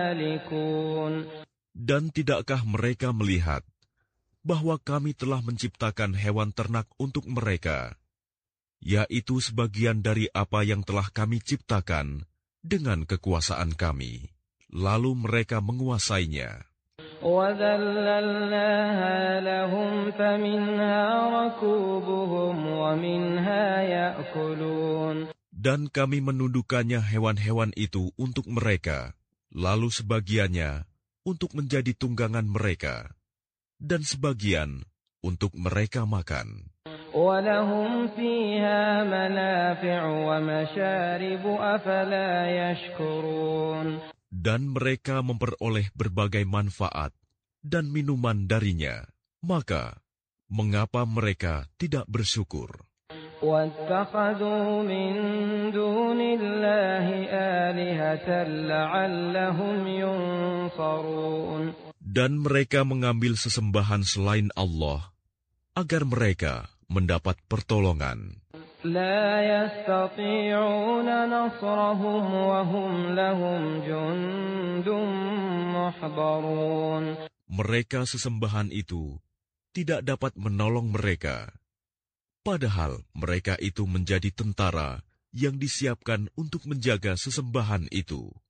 Dan tidakkah mereka melihat bahwa kami telah menciptakan hewan ternak untuk mereka, yaitu sebagian dari apa yang telah kami ciptakan dengan kekuasaan kami, lalu mereka menguasainya. Dan kami menundukkannya hewan-hewan itu untuk mereka, lalu sebagiannya untuk menjadi tunggangan mereka, dan sebagian untuk mereka makan. Dan mereka memperoleh berbagai manfaat dan minuman darinya. Maka, mengapa mereka tidak bersyukur? Dan mereka mengambil sesembahan selain Allah, agar mereka mendapat pertolongan. Mereka sesembahan itu tidak dapat menolong mereka, padahal mereka itu menjadi tentara yang disiapkan untuk menjaga sesembahan itu.